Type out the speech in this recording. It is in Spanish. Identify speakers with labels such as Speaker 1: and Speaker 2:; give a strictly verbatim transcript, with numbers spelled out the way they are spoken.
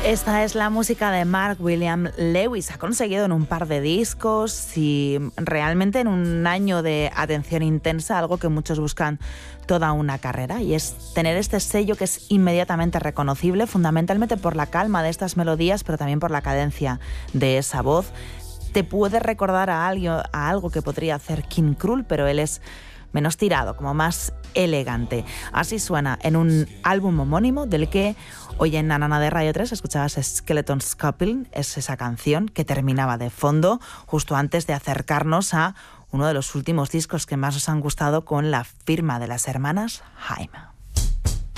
Speaker 1: Esta es la música de Mark William Lewis. Ha conseguido en un par de discos y realmente en un año de atención intensa algo que muchos buscan toda una carrera, y es tener este sello que es inmediatamente reconocible, fundamentalmente por la calma de estas melodías, pero también por la cadencia de esa voz. Te puede recordar a algo, a algo que podría hacer King Krul, pero él es menos tirado, como más elegante. Así suena en un álbum homónimo del que hoy en Nanana de Radio tres escuchabas Skeleton Sculpting. Es esa canción que terminaba de fondo justo antes de acercarnos a uno de los últimos discos que más os han gustado con la firma de las hermanas Haim.